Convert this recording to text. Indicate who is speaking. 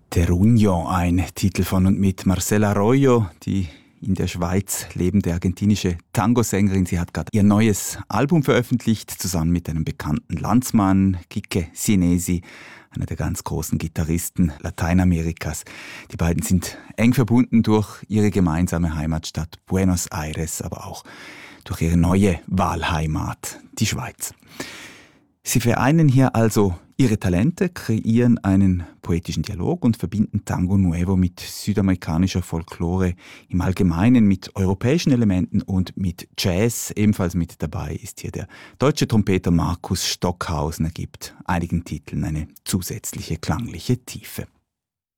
Speaker 1: Terruño, ein Titel von und mit Marcela Arroyo, die in der Schweiz lebende argentinische Tango-Sängerin. Sie hat gerade ihr neues Album veröffentlicht, zusammen mit einem bekannten Landsmann, Quique Sinesi, einer der ganz großen Gitarristen Lateinamerikas. Die beiden sind eng verbunden durch ihre gemeinsame Heimatstadt Buenos Aires, aber auch durch ihre neue Wahlheimat, die Schweiz. Sie vereinen hier also ihre Talente, kreieren einen poetischen Dialog und verbinden Tango Nuevo mit südamerikanischer Folklore im Allgemeinen, mit europäischen Elementen und mit Jazz. Ebenfalls mit dabei ist hier der deutsche Trompeter Markus Stockhausen. Er gibt einigen Titeln eine zusätzliche klangliche Tiefe.